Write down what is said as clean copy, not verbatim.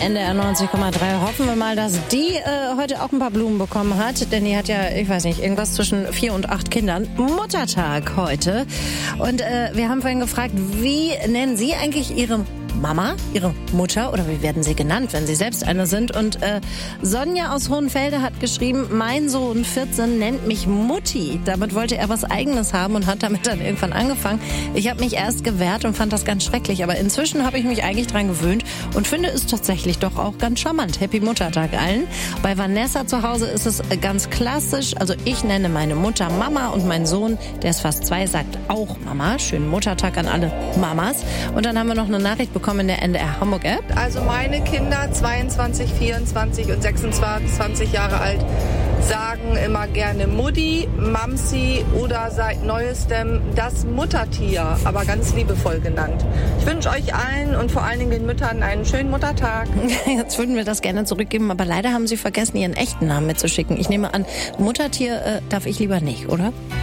NDR 90,3. Hoffen wir mal, dass die heute auch ein paar Blumen bekommen hat. Denn die hat ja, ich weiß nicht, irgendwas zwischen 4 und 8 Kindern. Muttertag heute. Und wir haben vorhin gefragt, wie nennen Sie eigentlich Ihre Mama, Ihre Mutter, oder wie werden Sie genannt, wenn Sie selbst eine sind? Und Sonja aus Hohenfelde hat geschrieben, mein Sohn 14 nennt mich Mutti. Damit wollte er was Eigenes haben und hat damit dann irgendwann angefangen. Ich habe mich erst gewehrt und fand das ganz schrecklich, aber inzwischen habe ich mich eigentlich dran gewöhnt und finde es tatsächlich doch auch ganz charmant. Happy Muttertag allen. Bei Vanessa zu Hause ist es ganz klassisch. Also ich nenne meine Mutter Mama und mein Sohn, der ist fast 2, sagt auch Mama. Schönen Muttertag an alle Mamas. Und dann haben wir noch eine Nachricht bekommen in der NDR Hamburg App. Also meine Kinder, 22, 24 und 26 Jahre alt, sagen immer gerne Mutti, Mamsi oder seit Neuestem das Muttertier, aber ganz liebevoll genannt. Ich wünsche euch allen und vor allen Dingen den Müttern einen schönen Muttertag. Jetzt würden wir das gerne zurückgeben, aber leider haben Sie vergessen, Ihren echten Namen mitzuschicken. Ich nehme an, Muttertier darf ich lieber nicht, oder?